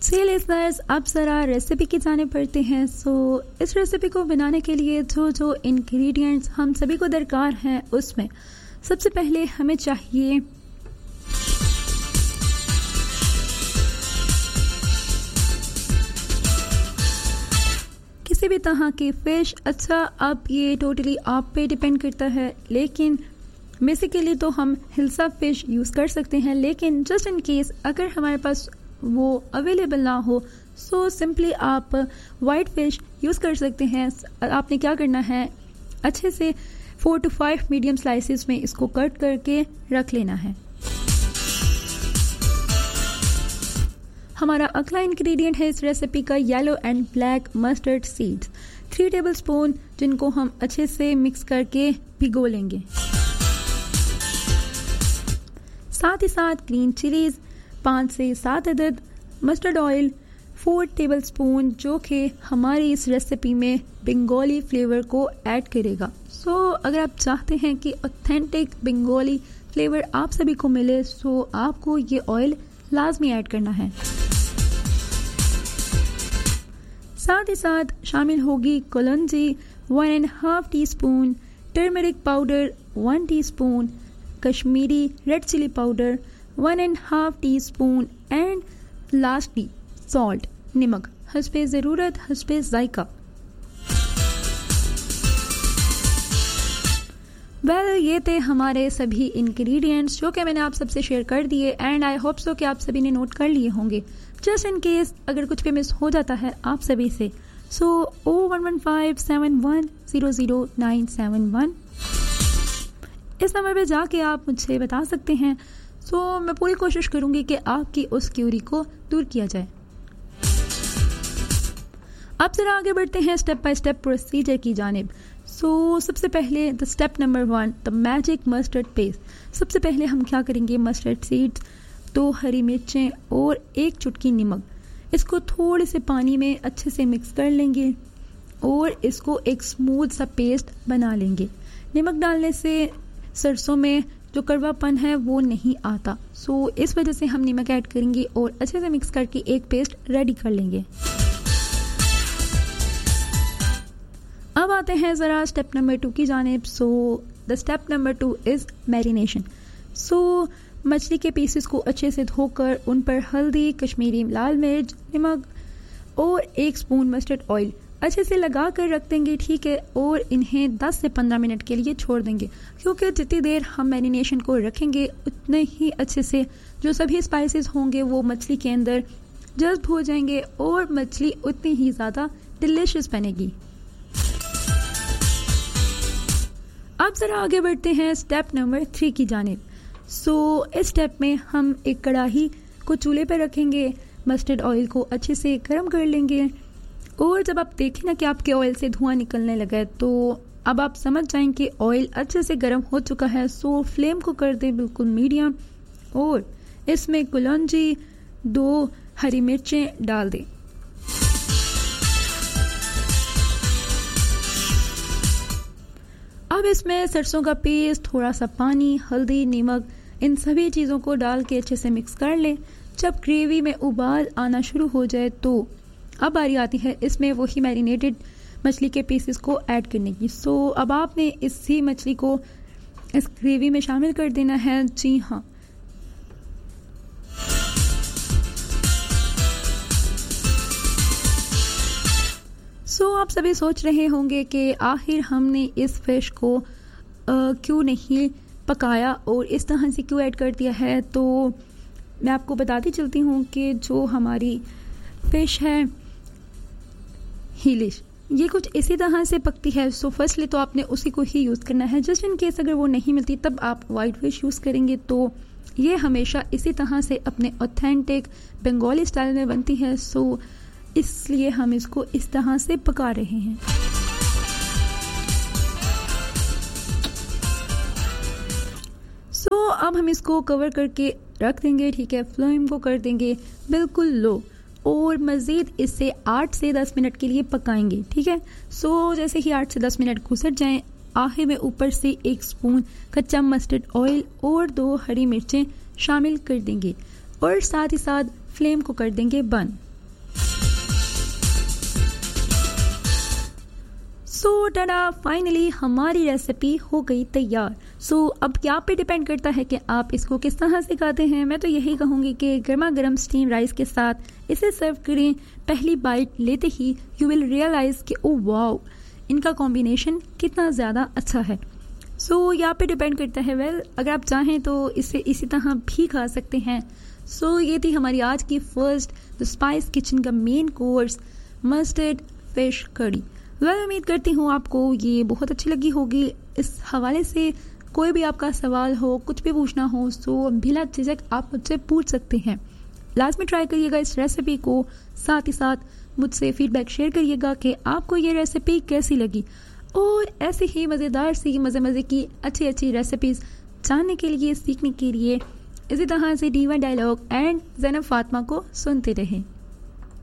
Listeners, अब ज़रा recipe की जाने पड़ते हैं। इस रेसिपी को बनाने के लिए जो इंग्रेडिएंट्स हम सभी को दरकार हैं, उसमें सबसे पहले हमें चाहिए किसी भी तरह की फिश। अच्छा, अब ये टोटली आप पे डिपेंड करता है, लेकिन बेसिकली तो हम हिल्सा फिश यूज़ कर सकते हैं, लेकिन जस्ट इन केस अगर हमारे पास वो अवेलेबल ना हो सो सिंपली आप वाइट फिश यूज़ कर सकते हैं। आपने क्या करना है, अच्छे से 4 to 5 मीडियम स्लाइसेस में इसको कट करके रख लेना है। हमारा अगला इंग्रेडिएंट है इस रेसिपी का yellow and black mustard seeds, 3 tablespoon, जिनको हम अच्छे से मिक्स करके भिगो लेंगे। साथ ही साथ ग्रीन चिलीज 5 से 7 अदद, मस्टर्ड ऑयल 4 टेबलस्पून, जो कि हमारी इस रेसिपी में बंगाली फ्लेवर को ऐड करेगा। अगर आप चाहते हैं कि ऑथेंटिक बंगाली फ्लेवर आप सभी को मिले, आपको ये ऑयल लाजमी ऐड करना है। साथ ही साथ शामिल होगी कलौंजी 1.5 teaspoon, turmeric powder 1 teaspoon, Kashmiri red chilli powder 1.5 teaspoon and lastly salt, नमक हस्बे ज़रूरत, हस्बे जायका। ये थे हमारे सभी इंग्रेडिएंट्स जो कि मैंने आप सबसे शेयर कर दिए एंड आई होप सो कि आप सभी ने नोट कर लिए होंगे। जस्ट इन केस अगर कुछ भी मिस हो जाता है आप सभी से, 011571000971 इस नंबर पे जाके आप मुझसे बता सकते हैं। मैं पूरी कोशिश करूंगी कि आपकी उस क्यूरी को दूर किया जाए। अब जरा आगे बढ़ते हैं स्टेप बाय स्टेप प्रोसीजर की जानिब। सबसे पहले the step number 1, the magic mustard paste. सबसे पहले हम क्या करेंगे, मस्टर्ड सीड्स, 2 हरी मिर्चें और 1 चुटकी नमक, इसको थोड़े से पानी में अच्छे से मिक्स कर लेंगे और इसको एक स्मूथ सा पेस्ट बना लेंगे। नमक डालने से सरसों में जो कड़वापन है वो नहीं आता, इस वजह से हम नमक ऐड करेंगे और अच्छे से मिक्स करके एक पेस्ट रेडी कर लेंगे। अब आते हैं ज़रा स्टेप नंबर 2 की जानिब। The step number 2 is marination. मछली के पीसेस को अच्छे से धोकर उन पर हल्दी, कश्मीरी लाल मिर्च, नमक और 1 स्पून मस्टर्ड ऑयल अच्छे से लगा कर रख देंगे, ठीक है, और इन्हें 10 से 15 मिनट के लिए छोड़ देंगे, क्योंकि जितनी देर हम मैरिनेशन को रखेंगे उतने ही अच्छे से जो सभी स्पाइसेस होंगे वो मछली के अंदर जज्ब हो जाएंगे और मछली उतनी ही ज़्यादा डिलिशियस बनेगी। अब ज़रा आगे बढ़ते हैं स्टेप नंबर 3 की जानिब। इस स्टेप में हम एक कढ़ाई को चूल्हे पर रखेंगे, मस्टर्ड ऑयल को अच्छे से गर्म कर लेंगे और जब आप देखें ना कि आपके ऑयल से धुआं निकलने लगा है, तो अब आप समझ जाएं कि ऑयल अच्छे से गर्म हो चुका है। फ्लेम को कर दें बिल्कुल मीडियम और इसमें कलौंजी 2 हरी मिर्चें डाल दें। अब इसमें सरसों का पेस्ट, थोड़ा सा पानी, हल्दी, नमक, इन सभी चीज़ों को डाल के अच्छे से मिक्स कर लें। जब ग्रेवी में उबाल आना शुरू हो जाए तो अब बारी आती है इसमें वही मैरिनेटेड मछली के पीसेस को ऐड करने की। अब आपने इसी मछली को इस ग्रेवी में शामिल कर देना है। जी हाँ, आप सभी सोच रहे होंगे कि आखिर हमने इस फिश को क्यों नहीं पकाया और इस तरह से क्यों ऐड कर दिया है। तो मैं आपको बताती चलती हूँ कि जो हमारी फिश है हीलिश, ये कुछ इसी तरह से पकती है। फर्स्टली तो आपने उसी को ही यूज़ करना है। जस्ट इन केस अगर वो नहीं मिलती तब आप वाइट फिश यूज़ करेंगे, तो ये हमेशा इसी तरह से अपने ऑथेंटिक बंगाली स्टाइल में बनती है। इसलिए हम इसको इस तरह से पका रहे हैं। अब हम इसको कवर करके रख देंगे, ठीक है। फ्लेम को कर देंगे बिल्कुल लो और मज़ीद इससे 8 से 10 मिनट के लिए पकाएंगे, ठीक है। जैसे ही 8 से 10 मिनट गुजर जाएं, आखिर में ऊपर से 1 स्पून कच्चा मस्टर्ड ऑयल और 2 हरी मिर्चें शामिल कर देंगे और साथ ही साथ फ्लेम को कर देंगे बंद। सो टाडा, फाइनली हमारी रेसिपी हो गई तैयार। सो अब क्या पे डिपेंड करता है कि आप इसको किस तरह से खाते हैं। मैं तो यही कहूँगी कि गर्मा गर्म स्टीम राइस के साथ इसे सर्व करें। पहली बाइट लेते ही यू विल रियलाइज कि ओ वाओ, इनका कॉम्बिनेशन कितना ज़्यादा अच्छा है। सो यहाँ पे डिपेंड करता है। वेल, अगर आप चाहें तो इसे इसी तरह भी खा सकते हैं। सो ये थी हमारी आज की फर्स्ट द स्पाइस किचन का मेन कोर्स, मस्टर्ड फिश कड़ी। वेल, उम्मीद करती हूँ आपको ये बहुत अच्छी लगी होगी। इस हवाले से कोई भी आपका सवाल हो, कुछ भी पूछना हो, तो बिला झिझक आप मुझसे पूछ सकते हैं। लाजमी ट्राई करिएगा इस रेसिपी को, साथ ही साथ मुझसे फीडबैक शेयर करिएगा कि आपको ये रेसिपी कैसी लगी। और ऐसे ही मज़ेदार सी मज़े की अच्छी अच्छी रेसिपीज़ जानने के लिए, सीखने के लिए इसी तरह से D1 dialogue and Zainab Fatima को सुनते रहें।